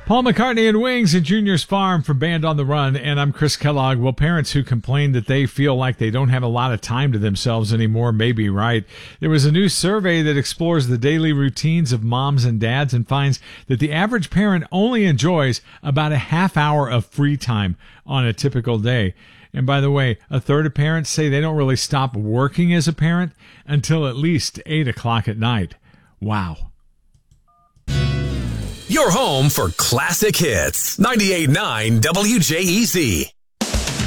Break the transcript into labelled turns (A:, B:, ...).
A: Paul McCartney and Wings at Junior's Farm for Band on the Run, and I'm Chris Kellogg. Well, parents who complain that they feel like they don't have a lot of time to themselves anymore may be right. There was a new survey that explores the daily routines of moms and dads and finds that the average parent only enjoys about a half hour of free time on a typical day. And by the way, a third of parents say they don't really stop working as a parent until at least 8 o'clock at night. Wow.
B: Your home for classic hits. 98.9 WJEZ.